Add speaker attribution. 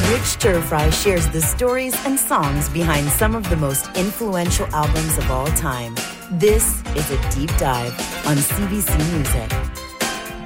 Speaker 1: Rich Stir-Fry shares the stories and songs behind some of the most influential albums of all time. This is a deep dive on CBC Music.